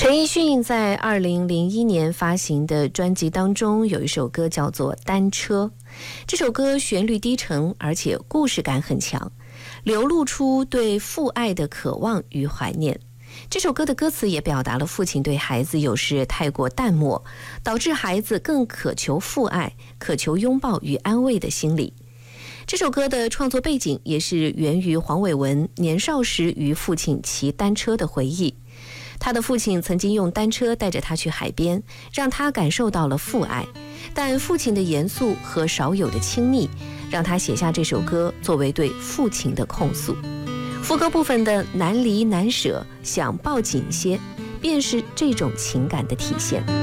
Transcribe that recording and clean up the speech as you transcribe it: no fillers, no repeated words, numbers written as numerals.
陈奕迅在2001年发行的专辑当中有一首歌叫做《单车》，这首歌旋律低沉，而且故事感很强，流露出对父爱的渴望与怀念。这首歌的歌词也表达了父亲对孩子有时太过淡漠，导致孩子更渴求父爱、渴求拥抱与安慰的心理。这首歌的创作背景也是源于黄伟文年少时与父亲骑单车的回忆。他的父亲曾经用单车带着他去海边，让他感受到了父爱，但父亲的严肃和少有的亲密，让他写下这首歌作为对父亲的控诉。副歌部分的难离难舍，想抱紧些，便是这种情感的体现。